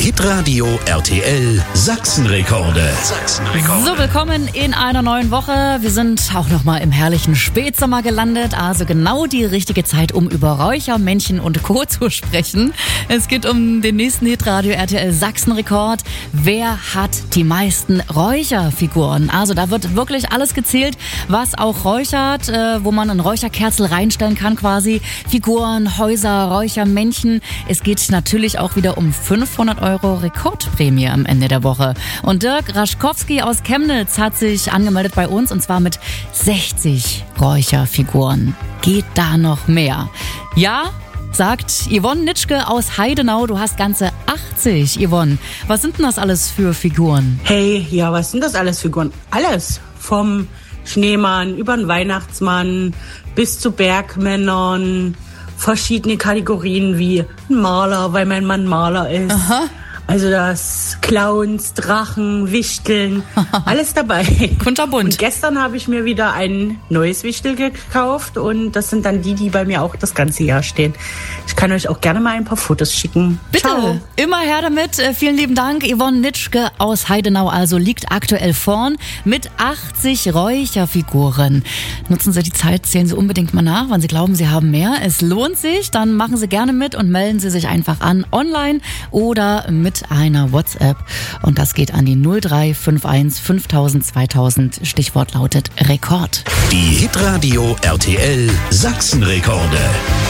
Hitradio RTL Sachsenrekorde. So, willkommen in einer neuen Woche. Wir sind auch nochmal im herrlichen Spätsommer gelandet. Also genau die richtige Zeit, um über Räucher, Männchen und Co. zu sprechen. Es geht um den nächsten Hitradio RTL Sachsenrekord. Wer hat die meisten Räucherfiguren? Also da wird wirklich alles gezählt, was auch räuchert, wo man ein Räucherkerzel reinstellen kann quasi. Figuren, Häuser, Räuchermännchen. Es geht natürlich auch wieder um 500 € Rekordprämie am Ende der Woche. Und Dirk Raschkowski aus Chemnitz hat sich angemeldet bei uns, und zwar mit 60 Räucherfiguren. Geht da noch mehr? Ja, sagt Yvonne Nitschke aus Heidenau. Du hast ganze 80, Yvonne. Was sind denn das alles für Figuren? Hey, ja, was sind das alles für Figuren? Alles. Vom Schneemann über den Weihnachtsmann bis zu Bergmännern. Verschiedene Kategorien wie Maler, weil mein Mann Maler ist. Aha. Also das Clowns, Drachen, Wichteln, alles dabei. Kunterbunt. Und gestern habe ich mir wieder ein neues Wichtel gekauft und das sind dann die bei mir auch das ganze Jahr stehen. Ich kann euch auch gerne mal ein paar Fotos schicken. Bitte, Ciao. Immer her damit. Vielen lieben Dank. Yvonne Nitschke aus Heidenau also liegt aktuell vorn mit 80 Räucherfiguren. Nutzen Sie die Zeit, zählen Sie unbedingt mal nach, wann Sie glauben, Sie haben mehr. Es lohnt sich, dann machen Sie gerne mit und melden Sie sich einfach an, online oder mit einer WhatsApp. Und das geht an die 0351 5000 2000. Stichwort lautet Rekord. Die Hitradio RTL Sachsenrekorde.